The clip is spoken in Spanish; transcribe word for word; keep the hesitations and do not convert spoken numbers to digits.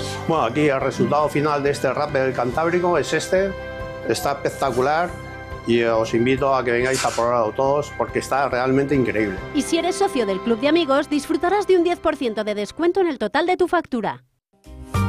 Bueno, aquí el resultado final de este Rappel del Cantábrico es este. Está espectacular y os invito a que vengáis a probarlo todos porque está realmente increíble. Y si eres socio del Club de Amigos, disfrutarás de un diez por ciento de descuento en el total de tu factura.